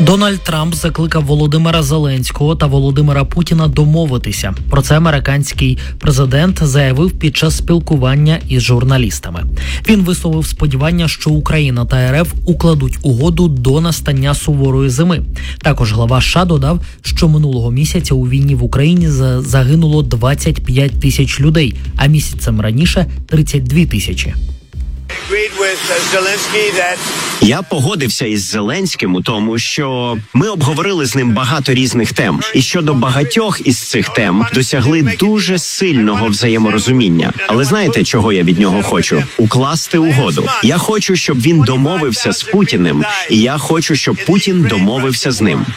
Дональд Трамп закликав Володимира Зеленського та Володимира Путіна домовитися. Про це американський президент заявив під час спілкування із журналістами. Він висловив сподівання, що Україна та РФ укладуть угоду до настання суворої зими. Також глава США додав, що минулого місяця у війні в Україні загинуло 25 тисяч людей, а місяцем раніше – 32 тисячі. Я погодився із Зеленським у тому, що ми обговорили з ним багато різних тем. І щодо багатьох із цих тем досягли дуже сильного взаєморозуміння. Але знаєте, чого я від нього хочу? Укласти угоду. Я хочу, щоб він домовився з Путіним, і я хочу, щоб Путін домовився з ним.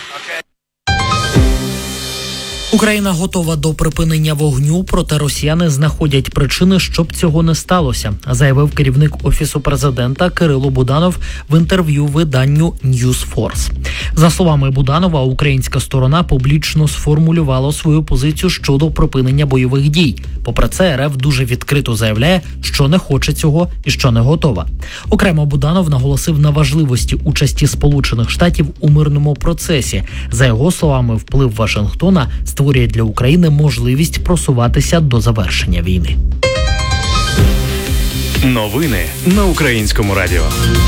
Україна готова до припинення вогню, проте росіяни знаходять причини, щоб цього не сталося, заявив керівник Офісу президента Кирило Буданов в інтерв'ю виданню Newsforce. За словами Буданова, українська сторона публічно сформулювала свою позицію щодо припинення бойових дій. Попри це, РФ дуже відкрито заявляє, що не хоче цього і що не готова. Окремо Буданов наголосив на важливості участі Сполучених Штатів у мирному процесі. За його словами, вплив Вашингтона створює для України можливість просуватися до завершення війни. Новини на Українському радіо.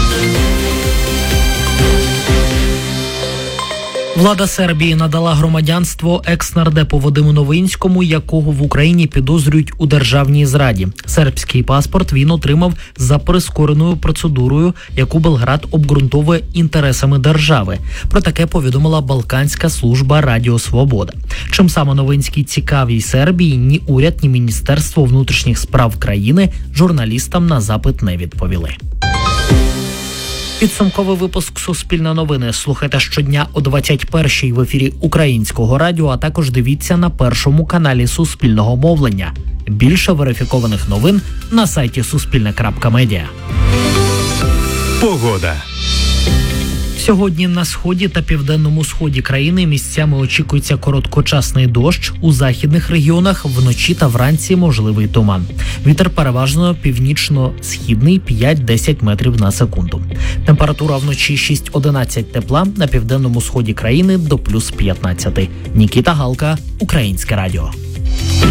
Влада Сербії надала громадянство екс-нардепу Вадиму Новинському, якого в Україні підозрюють у державній зраді. Сербський паспорт він отримав за прискореною процедурою, яку Белград обґрунтовує інтересами держави. Про таке повідомила Балканська служба Радіо Свобода. Чим саме Новинський цікавий Сербії, ні уряд, ні Міністерство внутрішніх справ країни журналістам на запит не відповіли. Підсумковий випуск «Суспільне новини» слухайте щодня о 21-й в ефірі Українського радіо, а також дивіться на першому каналі Суспільного мовлення. Більше верифікованих новин на сайті suspilne.media. Погода. Сьогодні на сході та південному сході країни місцями очікується короткочасний дощ, у західних регіонах вночі та вранці можливий туман. Вітер переважно північно-східний 5-10 метрів на секунду. Температура вночі 6-11 тепла, на південному сході країни до плюс 15. Нікіта Галка, Українське радіо.